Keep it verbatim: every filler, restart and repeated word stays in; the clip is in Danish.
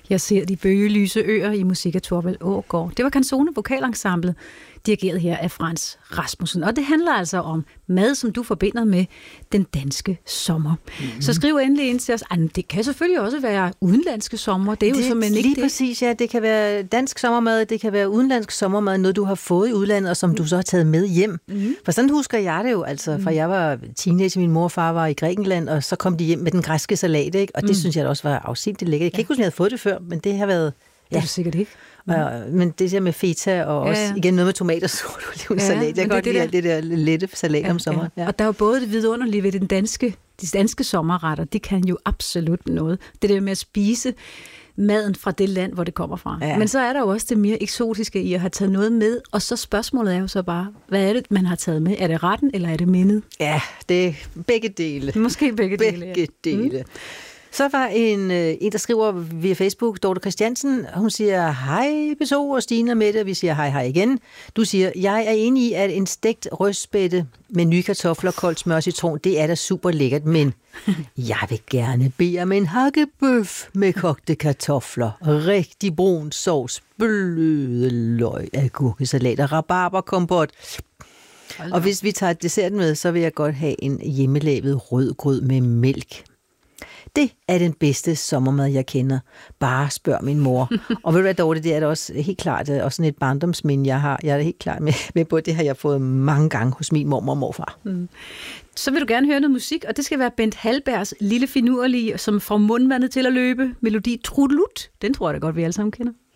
Jeg ser de bøgelyse øer i musik af Thorvald Aagaard. Det var Canzone Vokalensemblet, dirigeret her af Frans Rasmussen. Og det handler altså om mad, som du forbinder med den danske sommer. Mm-hmm. Så skriv endelig ind til os. Ej, det kan selvfølgelig også være udenlandske sommer. Det er det, jo som en ikke lige det. præcis, ja. Det kan være dansk sommermad, det kan være udenlandsk sommermad, noget du har fået i udlandet, og som mm. du så har taget med hjem. Mm-hmm. For sådan husker jeg det jo, altså. For jeg var teenager, min mor og far var i Grækenland, og så kom de hjem med den græske salat, ikke? Og det mm. synes jeg også var afsindigt lækkert. Jeg kan ja. ikke huske, at jeg havde fået det før, men det har været... Ja. Det er du sikkert ikke. Mm. Og, men det der med feta og ja, ja. også igen noget med tomater, så du ja, salat. Jeg kan godt lide alt det der lette salat ja, om sommeren. Ja. Ja. Og der er jo både det vidunderlige ved den danske, de danske sommerretter, det kan jo absolut noget. Det der med at spise maden fra det land, hvor det kommer fra. Ja. Men så er der jo også det mere eksotiske i at have taget noget med, og så spørgsmålet er jo så bare, hvad er det, man har taget med? Er det retten, eller er det mindet? Ja, det er begge dele. Måske begge dele. Begge ja. dele. Mm. Så var en, en, der skriver via Facebook, Dorte Christiansen, hun siger, hej B to og Stine og Mette, og vi siger hej hej igen. Du siger, jeg er enig i, at en stegt røstspætte med nye kartofler, koldt smør og citron, det er da super lækkert, men jeg vil gerne bede om en hakkebøf med kogte kartofler, rigtig brun sovs, bløde løg, agurkesalat og rabarberkompot. Og hvis vi tager desserten med, så vil jeg godt have en hjemmelavet rødgrød med mælk. Det er den bedste sommermad, jeg kender. Bare spørg min mor. Og ved du hvad, Dorte, det er da også helt klart også sådan et barndomsminde, jeg har. Jeg er da helt klart med, med på, det har jeg fået mange gange hos min mormor og morfar. Mm. Så vil du gerne høre noget musik, og det skal være Bent Hallbergs Lille Finurlige, som får mundvandet til at løbe. Melodi Trudelut. Den tror jeg da godt, vi alle sammen kender.